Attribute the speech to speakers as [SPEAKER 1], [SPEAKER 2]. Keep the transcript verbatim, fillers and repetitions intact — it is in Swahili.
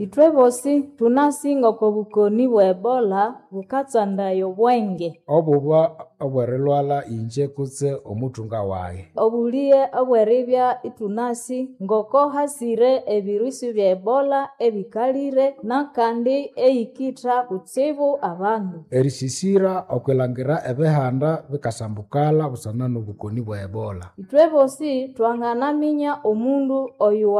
[SPEAKER 1] Itwe bosi tunasinga ko bukoni bwa Ebola bukatsandayo bwenge.
[SPEAKER 2] Obuba obwerilwala inje kutse omutunga waye.
[SPEAKER 1] Obuliye obweribya itunasi ngoko hasire ebirusi bya Ebola ebikalire nakandi eikitha kutsibu abandu.
[SPEAKER 2] Erisisira okwilangira ebihanda bikasambukala busana n'obukoni bwa Ebola.
[SPEAKER 1] Itwe bosi twanganaminya omundu oyu